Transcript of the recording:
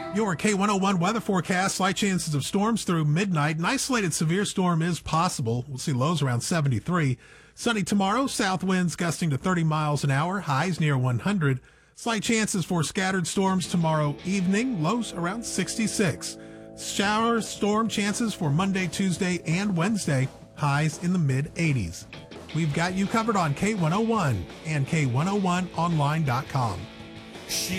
Your K101 weather forecast, slight chances of storms through midnight. An isolated severe storm is possible. We'll see lows around 73. Sunny tomorrow, south winds gusting to 30 miles an hour, highs near 100. Slight chances for scattered storms tomorrow evening, lows around 66. Shower storm chances for Monday, Tuesday, and Wednesday, highs in the mid-80s. We've got you covered on K101 and K101online.com.